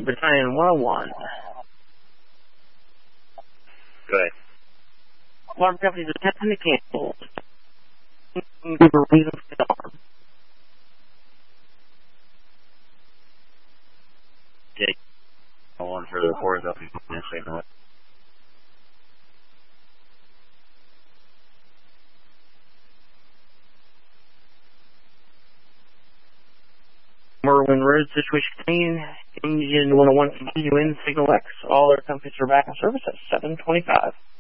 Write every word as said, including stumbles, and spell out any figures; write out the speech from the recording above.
Battalion one oh one. Good. Alarm companies attempting to cancel. Give a reason for the alarm. Jake, one for the fourth up in Saint Louis. Merwin Road situation contained. Engine one oh one continue in Signal X. All our companies are back in service at seven twenty-five.